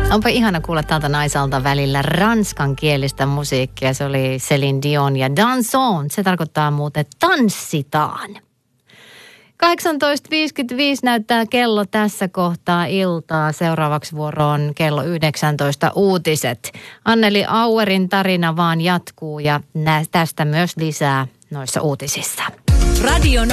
Onpa ihana kuulla tältä naisalta välillä ranskankielistä musiikkia. Se oli Céline Dion ja Dansons. Se tarkoittaa muuten tanssitaan. 18.55 näyttää kello tässä kohtaa iltaa. Seuraavaksi vuoroon kello 19 uutiset. Anneli Auerin tarina vaan jatkuu ja tästä myös lisää noissa uutisissa. Radio